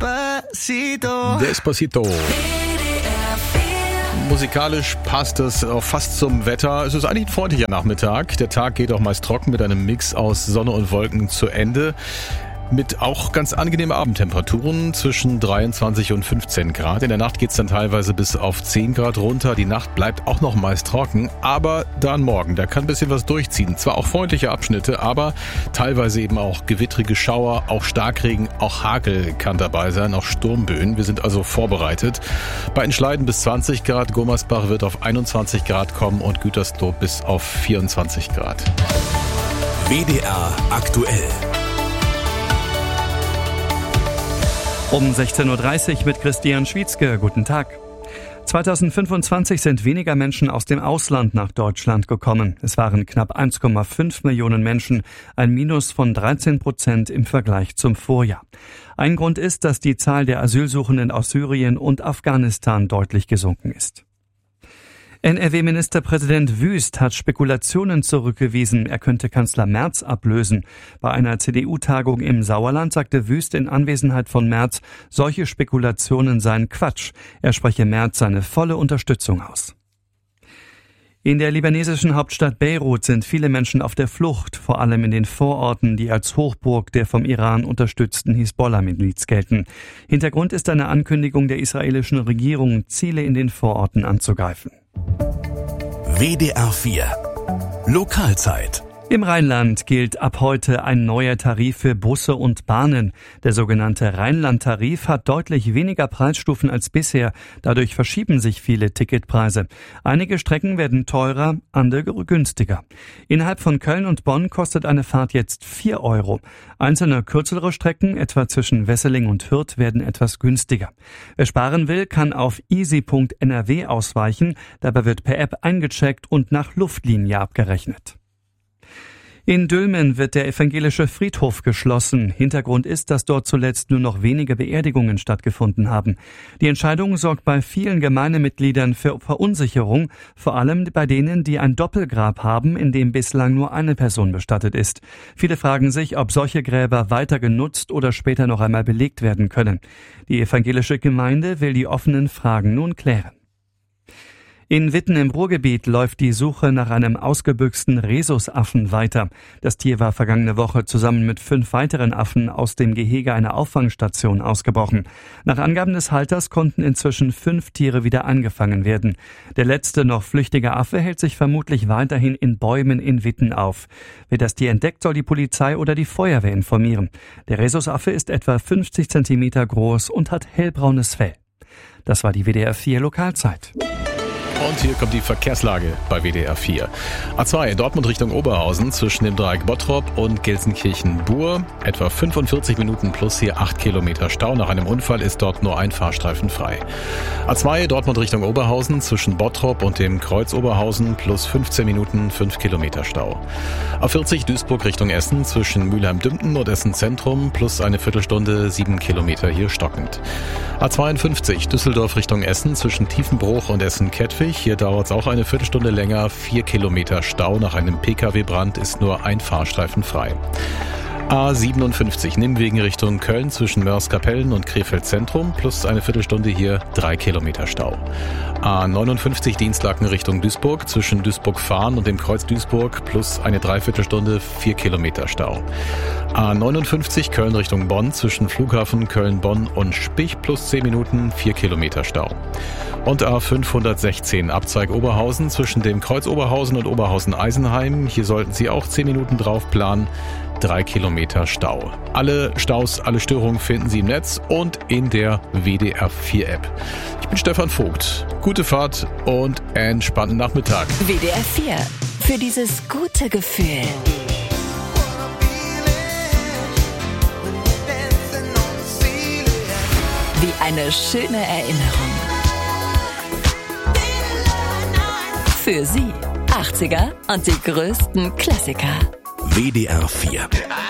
Despacito. Musikalisch passt es auch fast zum Wetter. Es ist eigentlich ein freundlicher Nachmittag. Der Tag geht auch meist trocken mit einem Mix aus Sonne und Wolken zu Ende. Mit auch ganz angenehmen Abendtemperaturen zwischen 23 und 15 Grad. In der Nacht geht's dann teilweise bis auf 10 Grad runter. Die Nacht bleibt auch noch meist trocken. Aber dann morgen, da kann ein bisschen was durchziehen. Zwar auch freundliche Abschnitte, aber teilweise eben auch gewittrige Schauer, auch Starkregen, auch Hagel kann dabei sein, auch Sturmböen. Wir sind also vorbereitet. Bei Entschleiden bis 20 Grad, Gummersbach wird auf 21 Grad kommen und Gütersloh bis auf 24 Grad. WDR aktuell. Um 16.30 Uhr mit Christian Schwietzke. Guten Tag. 2025 sind weniger Menschen aus dem Ausland nach Deutschland gekommen. Es waren knapp 1,5 Millionen Menschen, ein Minus von 13% im Vergleich zum Vorjahr. Ein Grund ist, dass die Zahl der Asylsuchenden aus Syrien und Afghanistan deutlich gesunken ist. NRW-Ministerpräsident Wüst hat Spekulationen zurückgewiesen, er könnte Kanzler Merz ablösen. Bei einer CDU-Tagung im Sauerland sagte Wüst in Anwesenheit von Merz, solche Spekulationen seien Quatsch. Er spreche Merz seine volle Unterstützung aus. In der libanesischen Hauptstadt Beirut sind viele Menschen auf der Flucht, vor allem in den Vororten, die als Hochburg der vom Iran unterstützten Hisbollah-Miliz gelten. Hintergrund ist eine Ankündigung der israelischen Regierung, Ziele in den Vororten anzugreifen. WDR 4 Lokalzeit. Im Rheinland gilt ab heute ein neuer Tarif für Busse und Bahnen. Der sogenannte Rheinland-Tarif hat deutlich weniger Preisstufen als bisher. Dadurch verschieben sich viele Ticketpreise. Einige Strecken werden teurer, andere günstiger. Innerhalb von Köln und Bonn kostet eine Fahrt jetzt 4 €. Einzelne kürzere Strecken, etwa zwischen Wesseling und Hürth, werden etwas günstiger. Wer sparen will, kann auf easy.nrw ausweichen. Dabei wird per App eingecheckt und nach Luftlinie abgerechnet. In Dülmen wird der evangelische Friedhof geschlossen. Hintergrund ist, dass dort zuletzt nur noch wenige Beerdigungen stattgefunden haben. Die Entscheidung sorgt bei vielen Gemeindemitgliedern für Verunsicherung, vor allem bei denen, die ein Doppelgrab haben, in dem bislang nur eine Person bestattet ist. Viele fragen sich, ob solche Gräber weiter genutzt oder später noch einmal belegt werden können. Die evangelische Gemeinde will die offenen Fragen nun klären. In Witten im Ruhrgebiet läuft die Suche nach einem ausgebüxten Rhesusaffen weiter. Das Tier war vergangene Woche zusammen mit 5 weiteren Affen aus dem Gehege einer Auffangstation ausgebrochen. Nach Angaben des Halters konnten inzwischen 5 Tiere wieder angefangen werden. Der letzte noch flüchtige Affe hält sich vermutlich weiterhin in Bäumen in Witten auf. Wer das Tier entdeckt, soll die Polizei oder die Feuerwehr informieren. Der Rhesusaffe ist etwa 50 Zentimeter groß und hat hellbraunes Fell. Das war die WDR 4 Lokalzeit. Und hier kommt die Verkehrslage bei WDR 4. A2 Dortmund Richtung Oberhausen zwischen dem Dreieck Bottrop und Gelsenkirchen-Bur. Etwa 45 Minuten plus hier 8 Kilometer Stau. Nach einem Unfall ist dort nur ein Fahrstreifen frei. A2 Dortmund Richtung Oberhausen zwischen Bottrop und dem Kreuz Oberhausen plus 15 Minuten 5 Kilometer Stau. A40 Duisburg Richtung Essen zwischen Mülheim-Dümpten und Essen Zentrum plus eine Viertelstunde 7 Kilometer hier stockend. A52 Düsseldorf Richtung Essen zwischen Tiefenbruch und Essen-Kettwig. Hier dauert es auch eine Viertelstunde länger. 4 Kilometer Stau. Nach einem Pkw-Brand ist nur ein Fahrstreifen frei. A57 Nimwegen Richtung Köln zwischen Mörs-Kapellen und Krefeld Zentrum plus eine Viertelstunde hier 3 Kilometer Stau. A59 Dienstlaken Richtung Duisburg zwischen Duisburg-Fahn und dem Kreuz Duisburg plus eine Dreiviertelstunde 4 Kilometer Stau. A59 Köln Richtung Bonn zwischen Flughafen Köln-Bonn und Spich plus 10 Minuten 4 Kilometer Stau. Und A516 Abzweig Oberhausen zwischen dem Kreuz Oberhausen und Oberhausen-Eisenheim. Hier sollten Sie auch 10 Minuten drauf planen. 3 Kilometer Stau. Alle Staus, alle Störungen finden Sie im Netz und in der WDR 4 App. Ich bin Stefan Vogt. Gute Fahrt und entspannten Nachmittag. WDR 4. Für dieses gute Gefühl. Wie eine schöne Erinnerung. Für Sie 80er und die größten Klassiker. WDR 4